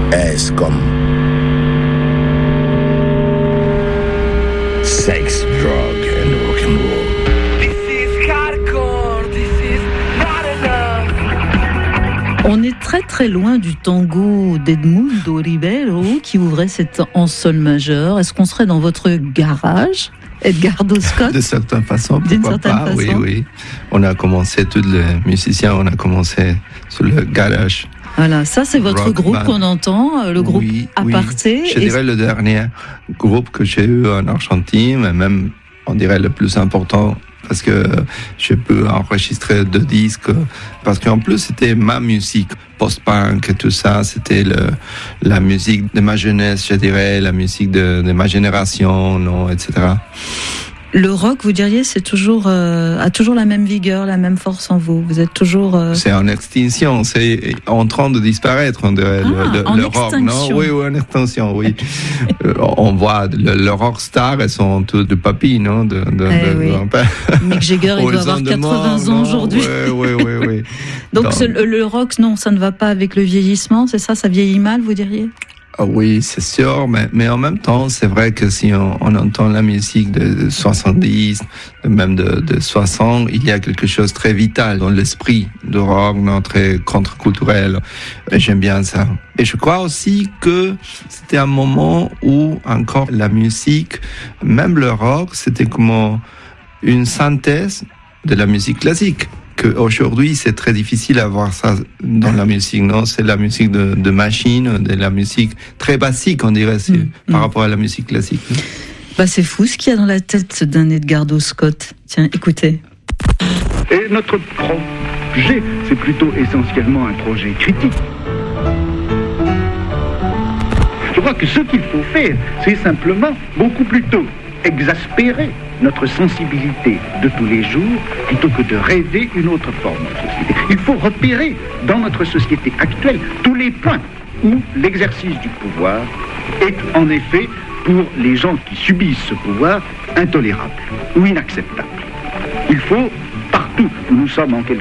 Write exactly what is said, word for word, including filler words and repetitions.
S comme sex, drug and rock and roll. This is hardcore, this is not enough. On est très très loin du tango d'Edmundo Ribeiro qui ouvrait cette en sol majeur. Est-ce qu'on serait dans votre garage, Edgardo Scott? De certaine façon, D'une pourquoi certaine pas, façon. oui, oui. On a commencé, tous les musiciens, on a commencé sur le garage. Voilà, ça c'est votre Rock groupe band. qu'on entend, le groupe Oui, Aparté. oui. Je Et- dirais le dernier groupe que j'ai eu en Argentine, mais même, on dirait le plus important, parce que je peux enregistrer deux disques, parce qu'en plus c'était ma musique, post-punk et tout ça, c'était le, la musique de ma jeunesse, je dirais, la musique de, de ma génération, non, et cetera. Le rock, vous diriez, c'est toujours euh, a toujours la même vigueur, la même force en vous. Vous êtes toujours. euh, C'est en extinction, c'est en train de disparaître, on dirait, Ah, le, le, en le rock, non? extinction. Oui, oui, en extinction, oui. Euh, on voit, le, le rock star, elles sont toutes de papy, non? De, de, Eh de, oui. de- Mick Jagger, il Aux doit avoir ans de quatre-vingts mort, ans non? aujourd'hui. Oui, oui, oui, oui. Donc Non. ce- le, le rock, non, ça ne va pas avec le vieillissement, c'est ça, ça vieillit mal, vous diriez? Ah oui, c'est sûr, mais, mais en même temps, c'est vrai que si on, on entend la musique de soixante-dix, même de, de soixante, il y a quelque chose de très vital dans l'esprit de rock, non, très contre-culturel. Et j'aime bien ça. Et je crois aussi que c'était un moment où encore la musique, même le rock, c'était comme une synthèse de la musique classique. Qu'aujourd'hui, c'est très difficile à voir ça dans la musique, non? C'est la musique de, de machine, de la musique très basique, on dirait, c'est, Mmh. par rapport à la musique classique. Non? Bah c'est fou ce qu'il y a dans la tête d'un Edgardo Scott. Tiens, écoutez. Et notre projet, c'est plutôt essentiellement un projet critique. Je crois que ce qu'il faut faire, c'est simplement beaucoup plutôt exaspérer notre sensibilité de tous les jours plutôt que de rêver une autre forme de société. Il faut repérer dans notre société actuelle tous les points où l'exercice du pouvoir est en effet, pour les gens qui subissent ce pouvoir, intolérable ou inacceptable. Il faut, partout où nous sommes en quelque